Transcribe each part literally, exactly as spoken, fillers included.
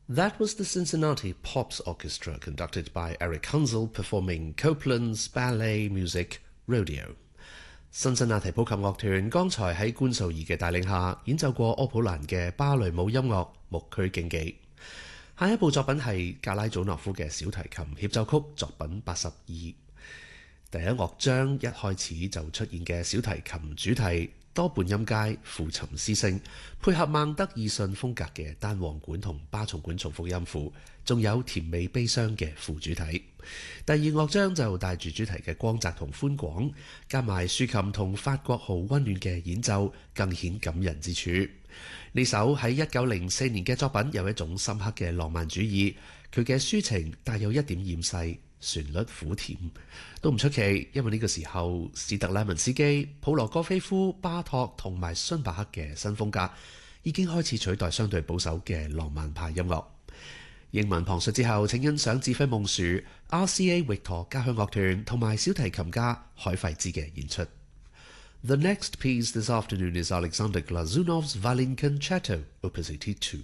That was the Cincinnati Pops Orchestra, conducted by Eric Hunzel, performing Copland's ballet music Rodeo。辛辛那提普及樂團剛才喺官素儀嘅帶領下演奏過柯普蘭嘅芭蕾舞音樂《牧區競技》。下一部作品係格拉祖諾夫嘅小提琴協奏曲作品八十二。第一樂章一開始就出現嘅小提琴主題多半音階、負沉詩聲，配合孟德爾遜風格嘅單簧管同巴松管重複音符，仲有甜美悲傷嘅副主題。第二樂章就帶住主題嘅光澤同寬廣，加埋豎琴同法國號溫暖嘅演奏，更顯感人之處。呢首喺一九零四年嘅作品有一種深刻嘅浪漫主義，佢嘅抒情帶有一點厭世，旋律苦甜，都唔出奇，因為呢個時候史特拉文斯基、普羅戈菲夫、巴托同埋孫伯克嘅新風格已經開始取代相對保守嘅浪漫派音樂。英文旁述之後，請欣賞指揮夢樹、R C A 域陀交響樂團同埋小提琴家海費茲嘅演出。The next piece this afternoon is Alexander Glazunov's Violin Concerto, Opus eighty-two.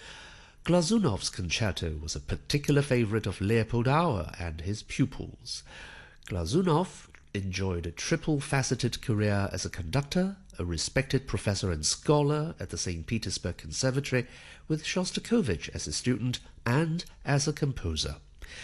Glazunov's concerto was a particular favorite of Leopold Auer and his pupils. Glazunov enjoyed a triple-faceted career as a conductor, a respected professor and scholar at the Saint Petersburg Conservatory, with Shostakovich as a student, and as a composer.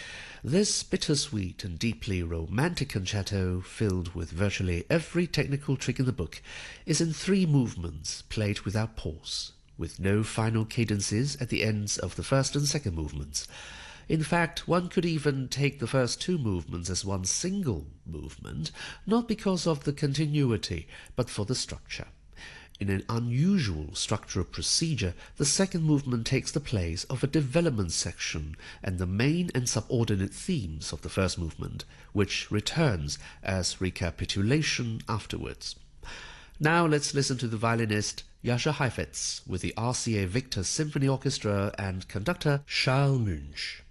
This bittersweet and deeply romantic concerto, filled with virtually every technical trick in the book, is in three movements played without pause, with no final cadences at the ends of the first and second movements. In fact, one could even take the first two movements as one single movement, not because of the continuity, but for the structure. In an unusual structural procedure, the second movement takes the place of a development section and the main and subordinate themes of the first movement, which returns as recapitulation afterwards. Now let's listen to the violinist Jascha Heifetz with the R C A Victor Symphony Orchestra and conductor Charles Munch.